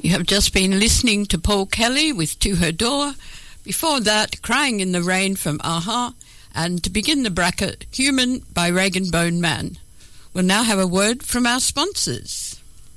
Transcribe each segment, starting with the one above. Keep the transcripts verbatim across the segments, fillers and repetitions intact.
You have just been listening to Paul Kelly with To Her Door. Before that, Crying in the Rain from a-ha, and to begin the bracket, Human by Rag and Bone Man. We'll now have a word from our sponsors.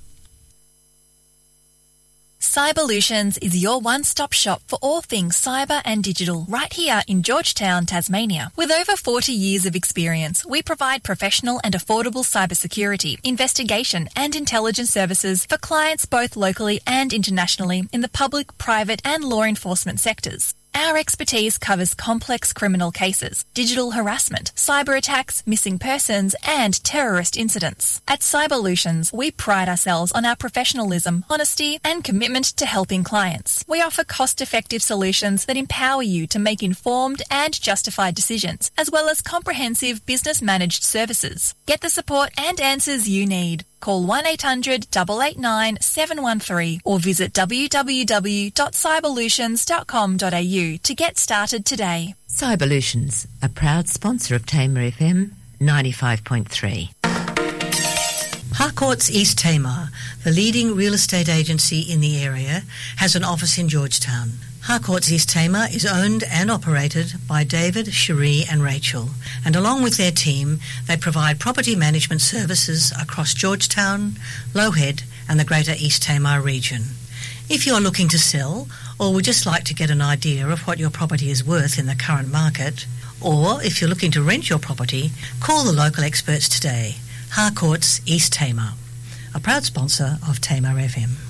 Cyberlutions is your one-stop shop for all things cyber and digital, right here in Georgetown, Tasmania. With over forty years of experience, we provide professional and affordable cybersecurity, investigation and intelligence services for clients both locally and internationally in the public, private and law enforcement sectors. Our expertise covers complex criminal cases, digital harassment, cyber attacks, missing persons, and terrorist incidents. At Cyberlutions, we pride ourselves on our professionalism, honesty, and commitment to helping clients. We offer cost-effective solutions that empower you to make informed and justified decisions, as well as comprehensive business-managed services. Get the support and answers you need. Call one eight hundred, eight eight nine, seven one three or visit w w w dot cyberlutions dot com dot a u to get started today. Cyberlutions, a proud sponsor of Tamar F M ninety-five point three. Harcourts East Tamar, the leading real estate agency in the area, has an office in Georgetown. Harcourts East Tamar is owned and operated by David, Cherie and Rachel, and along with their team, they provide property management services across Georgetown, Lowhead and the Greater East Tamar region. If you're looking to sell or would just like to get an idea of what your property is worth in the current market, or if you're looking to rent your property, call the local experts today. Harcourts East Tamar, a proud sponsor of Tamar F M.